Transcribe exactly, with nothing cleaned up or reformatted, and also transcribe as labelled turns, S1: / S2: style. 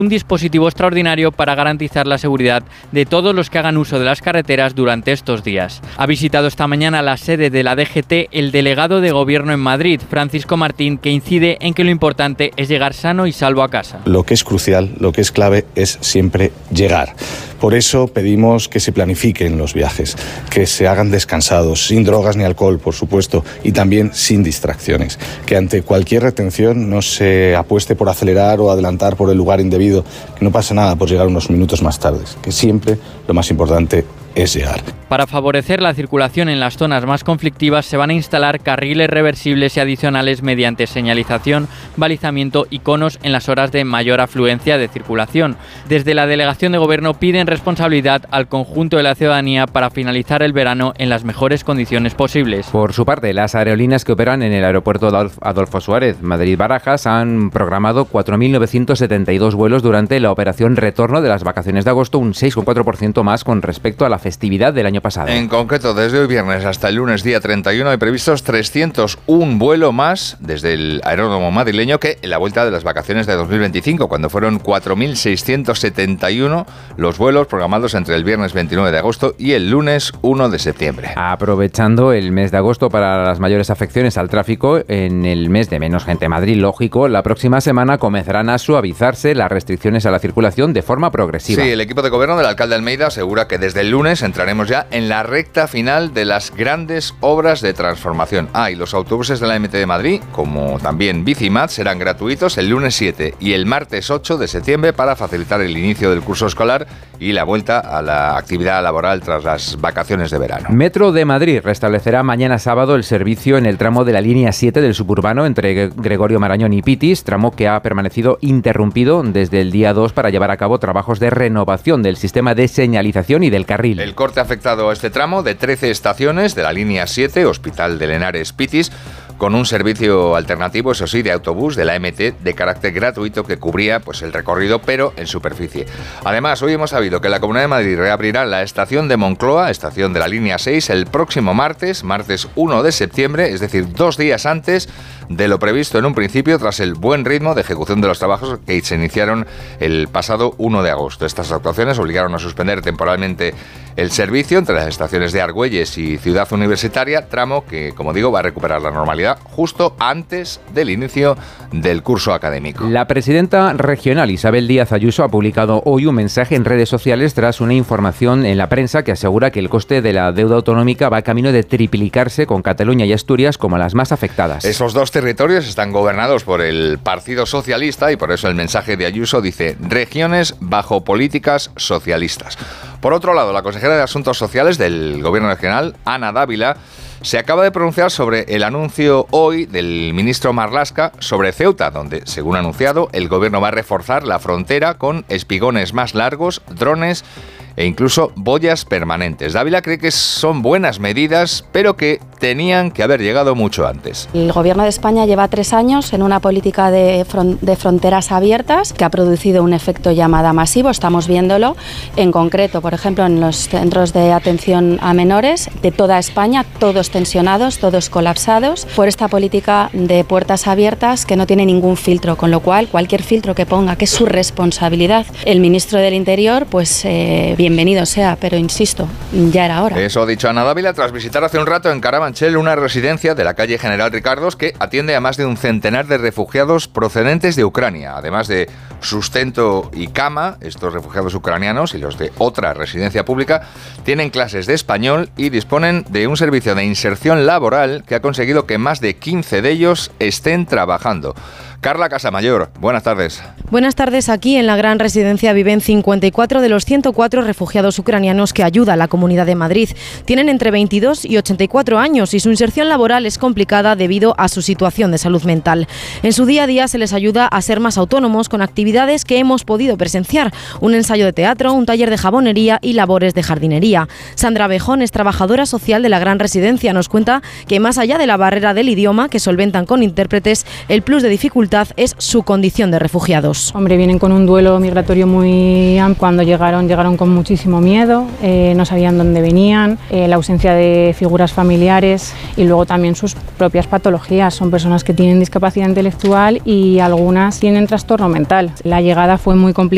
S1: un dispositivo extraordinario para garantizar la seguridad de todos los que hagan uso de las carreteras durante estos días. Ha visitado esta mañana la sede de la D G T el delegado de Gobierno en Madrid, Francisco Martín, que incide en que lo importante es llegar sano y salvo a casa.
S2: Lo que es crucial, lo que es clave es siempre llegar. Por eso pedimos que se planifiquen los viajes, que se hagan descansados, sin drogas ni alcohol, por supuesto, y también sin distracciones. Que ante cualquier retención no se apueste por acelerar o adelantar por el lugar indebido, que no pasa nada por llegar unos minutos más tarde, que siempre lo más importante es llegar.
S1: Para favorecer la circulación en las zonas más conflictivas se van a instalar carriles reversibles y adicionales mediante señalización, balizamiento y conos en las horas de mayor afluencia de circulación. Desde la Delegación de Gobierno piden responsabilidad al conjunto de la ciudadanía para finalizar el verano en las mejores condiciones posibles.
S3: Por su parte, las aerolíneas que operan en el aeropuerto Adolfo Suárez, Madrid-Barajas, han programado cuatro mil novecientos setenta y dos vuelos durante la operación retorno de las vacaciones de agosto, un seis coma cuatro por ciento más con respecto a la festividad del año pasado.
S4: En concreto, desde hoy viernes hasta el lunes día treinta y uno hay previstos trescientos uno vuelos más desde el aeródromo madrileño que en la vuelta de las vacaciones de dos mil veinticinco, cuando fueron cuatro mil seiscientos setenta y uno los vuelos programados entre el viernes veintinueve de agosto y el lunes uno de septiembre.
S3: Aprovechando el mes de agosto para las mayores afecciones al tráfico, en el mes de menos gente en Madrid, lógico, la próxima semana comenzarán a suavizarse las restricciones a la circulación de forma progresiva.
S4: Sí, el equipo de gobierno del alcalde Almeida asegura que desde el lunes entraremos ya en la recta final de las grandes obras de transformación. Ah, y los autobuses de la M T de Madrid, como también Bicimat, serán gratuitos el lunes siete y el martes ocho de septiembre para facilitar el inicio del curso escolar y la vuelta a la actividad laboral tras las vacaciones de verano.
S3: Metro de Madrid restablecerá mañana sábado el servicio en el tramo de la línea siete del suburbano entre Gregorio Marañón y Pitis, tramo que ha permanecido interrumpido desde el día dos para llevar a cabo trabajos de renovación del sistema de señalización y del carril.
S4: El corte ha afectado a este tramo de trece estaciones de la línea siete, Hospital de Henares Pitis, con un servicio alternativo, eso sí, de autobús de la M T de carácter gratuito que cubría pues el recorrido, pero en superficie. Además, hoy hemos sabido que la Comunidad de Madrid reabrirá la estación de Moncloa, estación de la línea seis, el próximo martes, martes uno de septiembre, es decir, dos días antes de lo previsto en un principio, tras el buen ritmo de ejecución de los trabajos que se iniciaron el pasado uno de agosto. Estas actuaciones obligaron a suspender temporalmente el servicio entre las estaciones de Argüelles y Ciudad Universitaria, tramo que, como digo, va a recuperar la normalidad justo antes del inicio del curso académico.
S3: La presidenta regional Isabel Díaz Ayuso ha publicado hoy un mensaje en redes sociales tras una información en la prensa que asegura que el coste de la deuda autonómica va camino de triplicarse, con Cataluña y Asturias como las más afectadas.
S4: Esos dos territorios están gobernados por el Partido Socialista y por eso el mensaje de Ayuso dice: regiones bajo políticas socialistas. Por otro lado, la consejera de Asuntos Sociales del Gobierno regional, Ana Dávila, se acaba de pronunciar sobre el anuncio hoy del ministro Marlaska sobre Ceuta, donde, según ha anunciado, el gobierno va a reforzar la frontera con espigones más largos, drones e incluso boyas permanentes. Dávila cree que son buenas medidas, pero que tenían que haber llegado mucho antes.
S5: El Gobierno de España lleva tres años en una política de, fron- de fronteras abiertas que ha producido un efecto llamada masivo. Estamos viéndolo en concreto, por ejemplo, en los centros de atención a menores de toda España, todos tensionados, todos colapsados, por esta política de puertas abiertas que no tiene ningún filtro, con lo cual cualquier filtro que ponga, que es su responsabilidad, el ministro del Interior, pues eh, bienvenido sea, pero insisto, ya era hora.
S4: Eso ha dicho Ana Dávila tras visitar hace un rato en Carabanchel una residencia de la calle General Ricardos que atiende a más de un centenar de refugiados procedentes de Ucrania. Además de sustento y cama, estos refugiados ucranianos y los de otra residencia pública tienen clases de español y disponen de un servicio de inserción laboral que ha conseguido que más de quince de ellos estén trabajando. Carla Casamayor, buenas tardes.
S6: Buenas tardes. Aquí en la gran residencia viven cincuenta y cuatro de los ciento cuatro refugiados ucranianos que ayuda a la Comunidad de Madrid. Tienen entre veintidós y ochenta y cuatro años y su inserción laboral es complicada debido a su situación de salud mental. En su día a día se les ayuda a ser más autónomos con actividades que hemos podido presenciar: un ensayo de teatro, un taller de jabonería y labores de jardinería. Sandra Bejón es trabajadora social de la gran residencia. Nos cuenta que más allá de la barrera del idioma que solventan con intérpretes, el plus de dificultad es su condición de refugiados.
S7: Hombre, vienen con un duelo migratorio muy amplio. Cuando llegaron, llegaron con muchísimo miedo, eh, no sabían dónde venían, eh, la ausencia de figuras familiares y luego también sus propias patologías. Son personas que tienen discapacidad intelectual y algunas tienen trastorno mental. La llegada fue muy complicada.